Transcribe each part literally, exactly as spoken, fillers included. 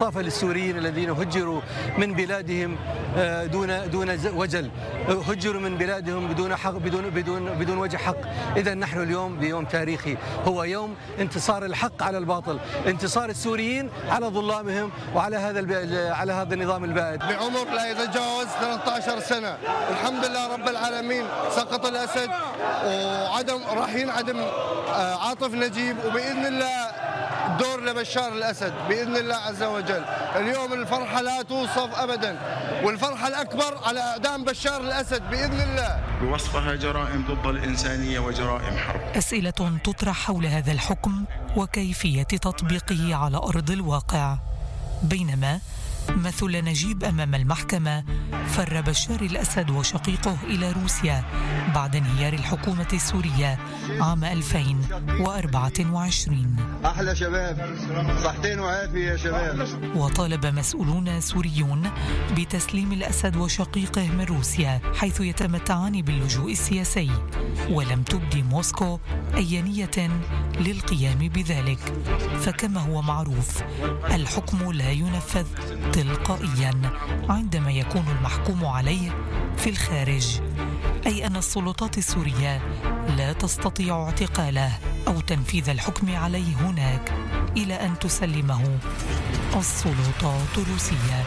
إضافة للسوريين الذين هجروا من بلادهم دون دون وجل، هجروا من بلادهم بدون حق بدون بدون بدون وجه حق. إذا نحن اليوم بيوم تاريخي، هو يوم انتصار الحق على الباطل، انتصار السوريين على ظلامهم وعلى هذا على هذا النظام البائد. بعمر لا يتجاوز ثلاثة عشر سنة، الحمد لله رب العالمين سقط الأسد وعدم راح ينعدم عاطف نجيب، وبإذن الله دور لبشار الأسد بإذن الله عز وجل. اليوم الفرحة لا توصف أبدا، والفرحة الأكبر على إعدام بشار الأسد بإذن الله. بوصفها جرائم ضد الإنسانية وجرائم حرب. أسئلة تطرح حول هذا الحكم وكيفية تطبيقه على أرض الواقع. بينما مثل نجيب أمام المحكمة، فر بشار الأسد وشقيقه إلى روسيا بعد انهيار الحكومة السورية عام ألفين وأربعة وعشرين. أحلى شباب، صحتين وعافية يا شباب. وطالب مسؤولون سوريون بتسليم الأسد وشقيقه من روسيا حيث يتمتعان باللجوء السياسي، ولم تبدي موسكو أي نية للقيام بذلك. فكما هو معروف، الحكم لا ينفذ تلقائيا عندما يكون المحكوم عليه في الخارج، أي أن السلطات السورية لا تستطيع اعتقاله أو تنفيذ الحكم عليه هناك إلى أن تسلمه السلطات الروسية.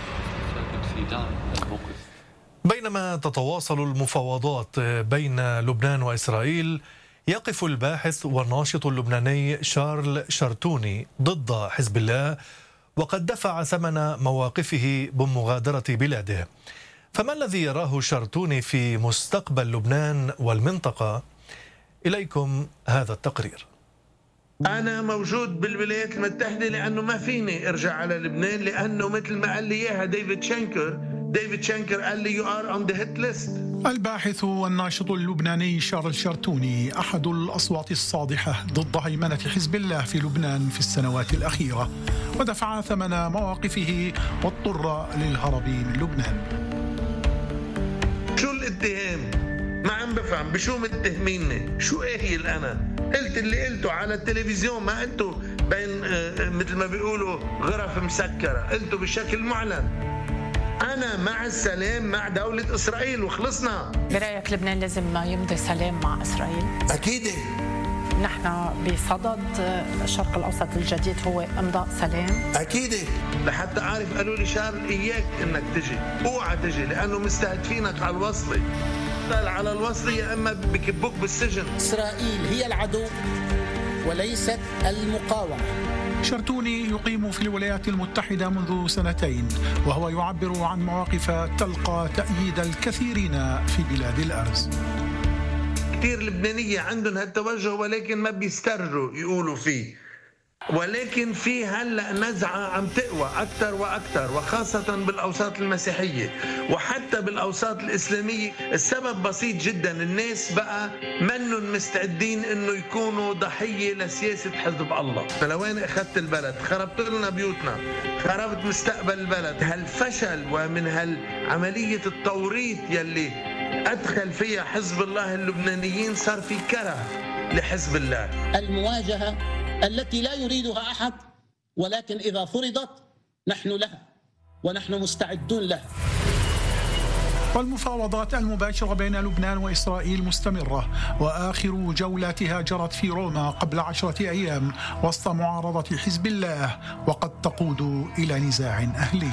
بينما تتواصل المفاوضات بين لبنان وإسرائيل، يقف الباحث والناشط اللبناني شارل شرتوني ضد حزب الله، وقد دفع ثمن مواقفه بمغادرة بلاده. فما الذي يراه شرتوني في مستقبل لبنان والمنطقة؟ إليكم هذا التقرير. أنا موجود بالولايات المتحدة لأنه ما فيني أرجع على لبنان، لأنه مثل ما قال لي إياها ديفيد شانكر ديفيد شانكر قال لي you are on the hit list. الباحث والناشط اللبناني شارل شرتوني أحد الأصوات الصادحة ضد هيمنة حزب الله في لبنان في السنوات الأخيرة، ودفع ثمن مواقفه واضطر للهرب من لبنان. شو الاتهام؟ ما عم بفهم بشو متهميني؟ شو اهيل انا؟ قلت اللي قلته على التلفزيون، ما قلته بين مثل ما بيقولوا غرف مسكرة، قلته بشكل معلن. أنا مع السلام مع دولة إسرائيل وخلصنا. برأيك لبنان لازم ما يمضي سلام مع إسرائيل؟ أكيد. نحن بصدد الشرق الأوسط الجديد هو إمضاء سلام. أكيد. لحتى أعرف قالوا لي شارل إياك إنك تجي، أوعى تجي، لأنه مستهدفينك على الوصلة. على الوصلة يا إما بكبوك بالسجن. إسرائيل هي العدو وليست المقاومة. شرتوني يقيم في الولايات المتحدة منذ سنتين، وهو يعبر عن مواقف تلقى تأييد الكثيرين في بلاد الأرز. كثير لبنانية عندهم هالتوجه ولكن ما بيسترجوا يقولوا فيه، ولكن في هلأ نزعة عم تقوى أكثر وأكثر، وخاصة بالأوساط المسيحية وحتى بالأوساط الإسلامية. السبب بسيط جدا، الناس بقى منهم مستعدين إنه يكونوا ضحية لسياسة حزب الله. فلوين أخذت البلد؟ خربت لنا بيوتنا، خربت مستقبل البلد. هالفشل ومن هالعملية التوريط يلي أدخل فيها حزب الله اللبنانيين صار في كره لحزب الله. المواجهة التي لا يريدها أحد، ولكن إذا فرضت نحن لها ونحن مستعدون لها. والمفاوضات المباشرة بين لبنان وإسرائيل مستمرة، وآخر جولاتها جرت في روما قبل عشرة أيام وسط معارضة حزب الله، وقد تقود إلى نزاع أهلي.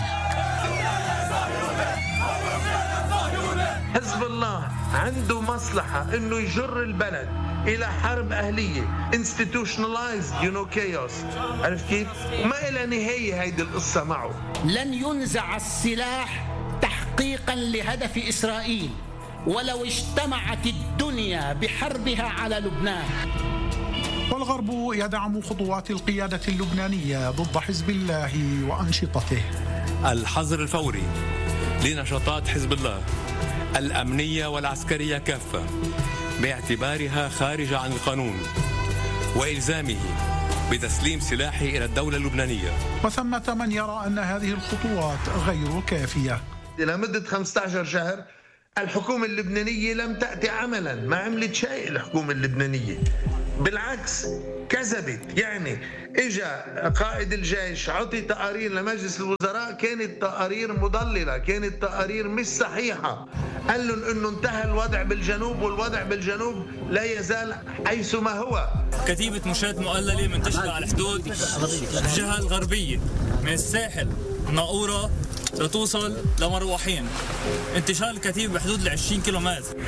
حزب الله عنده مصلحة إنه يجر البلد إلى حرب أهلية institutionalized you know chaos. عرفت كيف؟ وما إلى نهاية هيدي القصة معه. لن ينزع السلاح تحقيقا لهدف إسرائيل ولو اجتمعت الدنيا بحربها على لبنان. والغرب يدعم خطوات القيادة اللبنانية ضد حزب الله وأنشطته. الحظر الفوري لنشاطات حزب الله الأمنية والعسكرية كافة باعتبارها خارجة عن القانون، وإلزامه بتسليم سلاحه إلى الدولة اللبنانية. وثمة من يرى أن هذه الخطوات غير كافية. لمدة خمسة عشر شهر الحكومة اللبنانية لم تأتي عملا، ما عملت شيء الحكومة اللبنانية. بالعكس كذبت. يعني اجا قائد الجيش عطي تقارير لمجلس الوزراء، كانت تقارير مضللة، كانت تقارير مش صحيحة. قال لهم انه انتهى الوضع بالجنوب، والوضع بالجنوب لا يزال حيث ما هو. كتيبة مشاة مؤللة منتشرة على الحدود الجهة الغربية من الساحل ناقورة لتوصل لمروحين. انتشار الكتيبة بحدود العشرين كيلومتر.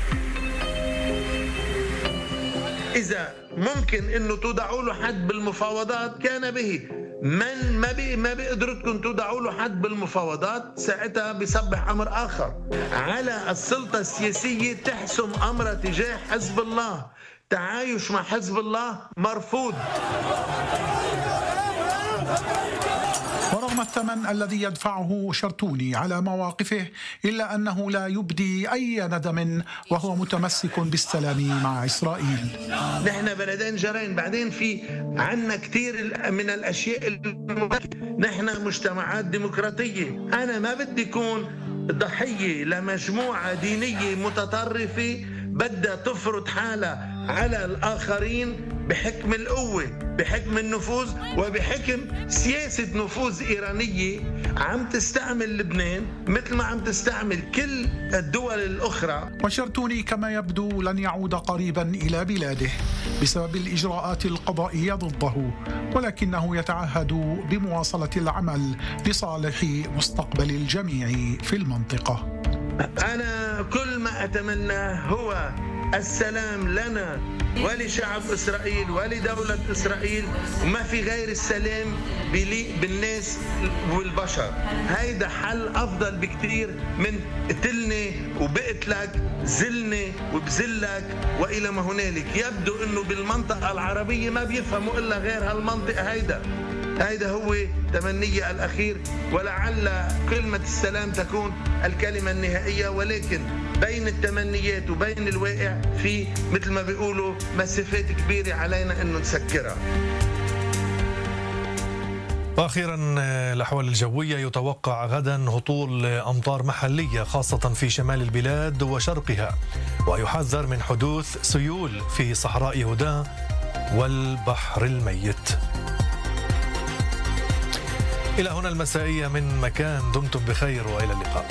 إذا ممكن إنه توضعوا له حد بالمفاوضات كان به، من ما بي ما بقدرتكم توضعوا له حد بالمفاوضات ساعتها بيصبح أمر آخر. على السلطة السياسية تحسم أمر تجاه حزب الله. تعايش مع حزب الله مرفوض. ورغم الثمن الذي يدفعه شرتوني على مواقفه، إلا أنه لا يبدي أي ندم وهو متمسك بالسلام مع إسرائيل. نحن بلدين جارين، بعدين في عنا كثير من الأشياء المبكرة. نحن مجتمعات ديمقراطية. أنا ما بدي أكون ضحية لمجموعة دينية متطرفة بدها تفرض حالها على الآخرين بحكم القوة، بحكم النفوذ، وبحكم سياسة نفوذ إيرانية عم تستعمل لبنان مثل ما عم تستعمل كل الدول الأخرى. وشرتوني كما يبدو لن يعود قريبا إلى بلاده بسبب الإجراءات القضائية ضده، ولكنه يتعهد بمواصلة العمل لصالح مستقبل الجميع في المنطقة. أنا كل ما أتمنى هو السلام لنا ولشعب إسرائيل ولدولة إسرائيل، وما في غير السلام بليق بالناس والبشر. هيدا حل أفضل بكتير من قتلني وبقتلك، زلني وبزلك وإلى ما هنالك. يبدو أنه بالمنطقة العربية ما بيفهموا إلا غير هالمنطقة. هيدا هيدا هو تمني الأخير، ولعل كلمة السلام تكون الكلمة النهائية. ولكن بين التمنيات وبين الواقع في مثل ما بيقولوا مسافات كبيرة علينا أنه نسكرها. وأخيرا الأحوال الجوية، يتوقع غدا هطول أمطار محلية خاصة في شمال البلاد وشرقها، ويحذر من حدوث سيول في صحراء يهودا والبحر الميت. إلى هنا المسائية من مكان، دمتم بخير وإلى اللقاء.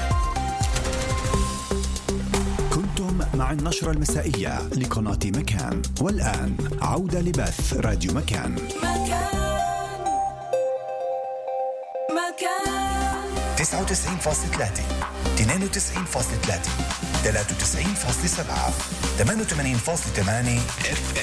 كنتم مع النشرة المسائية لقناة مكان، والآن عودة لبث راديو مكان. مكان مكان تسعة وتسعين فاصلة ثلاثة، اثنين وتسعين فاصلة ثلاثة، ثلاثة وتسعين فاصلة سبعة، ثمانية وثمانين فاصلة ثمانية.